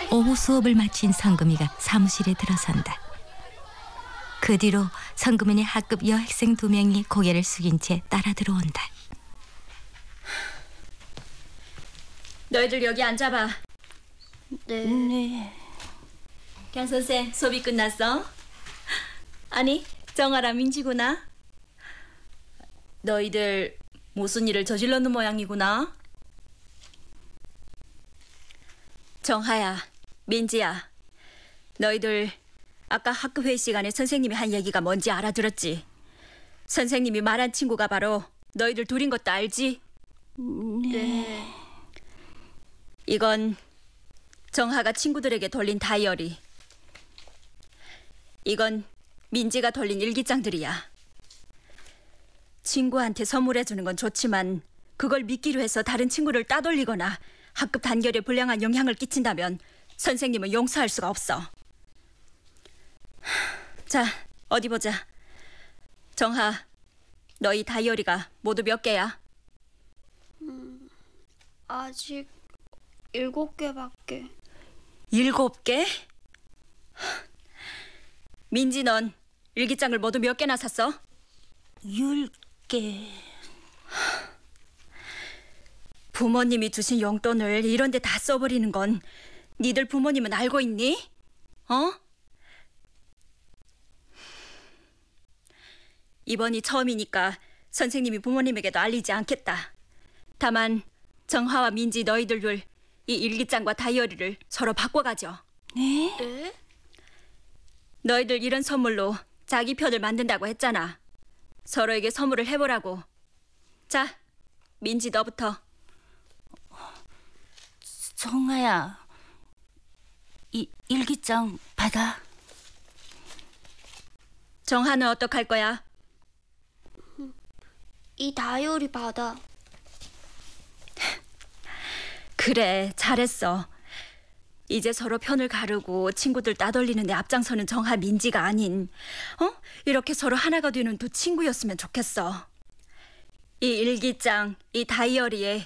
오후 수업을 마친 성금이가 사무실에 들어선다. 그 뒤로 성금이네 학급 여학생 2명이 고개를 숙인 채 따라 들어온다. 너희들 여기 앉아봐. 네. 강 선생, 수업이 끝났어? 아니, 정아랑 민지구나. 너희들 무슨 일을 저질렀는 모양이구나. 정하야, 민지야, 너희들 아까 학급 회의 시간에 선생님이 한 얘기가 뭔지 알아들었지? 선생님이 말한 친구가 바로 너희들 둘인 것도 알지? 네. 이건 정하가 친구들에게 돌린 다이어리. 이건 민지가 돌린 일기장들이야. 친구한테 선물해주는 건 좋지만 그걸 믿기로 해서 다른 친구를 따돌리거나 학급 단결에 불량한 영향을 끼친다면 선생님은 용서할 수가 없어. 자, 어디 보자. 정하, 너희 다이어리가 모두 몇 개야? 아직 7개밖에. 7개? 민지, 넌 일기장을 모두 몇 개나 샀어? 10개. 부모님이 주신 용돈을 이런 데 다 써버리는 건 니들 부모님은 알고 있니? 어? 이번이 처음이니까 선생님이 부모님에게도 알리지 않겠다. 다만 정하와 민지 너희들 둘 이 일기장과 다이어리를 서로 바꿔가죠. 네? 네? 너희들 이런 선물로 자기 편을 만든다고 했잖아. 서로에게 선물을 해보라고. 자, 민지 너부터. 정아야, 이 일기장 받아. 정하는 어떡할 거야? 이 다이어리 받아. 그래, 잘했어. 이제 서로 편을 가르고 친구들 따돌리는 데 앞장서는 정하 민지가 아닌 이렇게 서로 하나가 되는 두 친구였으면 좋겠어. 이 일기장, 이 다이어리에